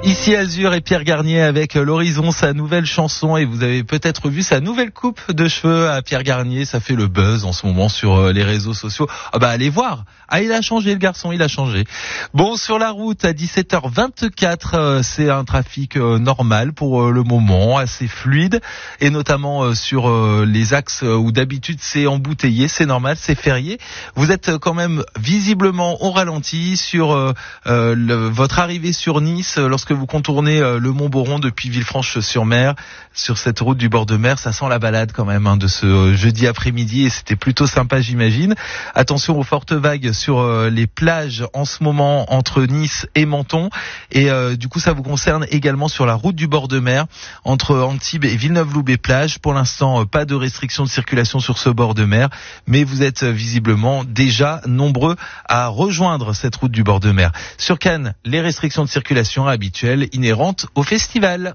Ici Azur et Pierre Garnier avec l'Horizon, sa nouvelle chanson, et vous avez peut-être vu sa nouvelle coupe de cheveux à Pierre Garnier. Ça fait le buzz en ce moment sur les réseaux sociaux. Allez voir. Il a changé le garçon, il a changé. Bon, sur la route à 17h24, c'est un trafic normal pour le moment, assez fluide, et notamment sur les axes où d'habitude c'est embouteillé, c'est normal, c'est férié. Vous êtes quand même visiblement au ralenti sur votre arrivée sur Nice lorsque vous contournez le Mont-Boron depuis Villefranche-sur-Mer, sur cette route du bord de mer. Ça sent la balade quand même de ce jeudi après-midi, et c'était plutôt sympa, j'imagine. Attention aux fortes vagues sur les plages en ce moment entre Nice et Menton, et du coup ça vous concerne également sur la route du bord de mer entre Antibes et Villeneuve-Loubet-Plage. Pour l'instant, pas de restriction de circulation sur ce bord de mer, mais vous êtes visiblement déjà nombreux à rejoindre cette route du bord de mer. Sur Cannes, les restrictions de circulation habituelles inhérentes au festival.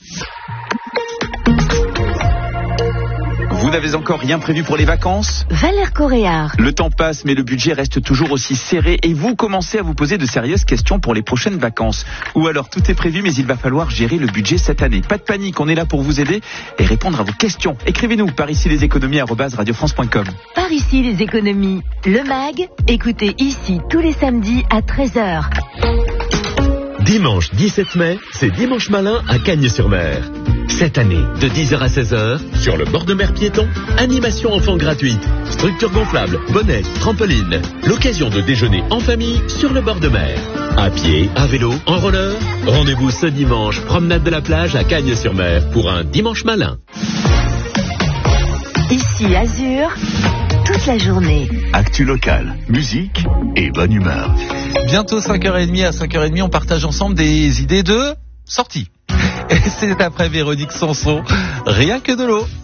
Vous n'avez encore rien prévu pour les vacances ? Valère Coréard. Le temps passe, mais le budget reste toujours aussi serré et vous commencez à vous poser de sérieuses questions pour les prochaines vacances. Ou alors tout est prévu, mais il va falloir gérer le budget cette année. Pas de panique, on est là pour vous aider et répondre à vos questions. Écrivez-nous par ici leséconomies@radiofrance.com. Par ici les économies. Le MAG, écoutez ici tous les samedis à 13h. Dimanche 17 mai, c'est Dimanche Malin à Cagnes-sur-Mer. Cette année, de 10h à 16h, sur le bord de mer piéton, animation enfants gratuite, structure gonflable, bonnet, trampoline. L'occasion de déjeuner en famille sur le bord de mer. À pied, à vélo, en roller. Rendez-vous ce dimanche, promenade de la plage à Cagnes-sur-Mer pour un Dimanche Malin. Ici Azur, toute la journée. Actu locale, musique et bonne humeur. Bientôt 5h30, à 5h30, on partage ensemble des idées de sortie. Et c'est après Véronique Sanson, rien que de l'eau.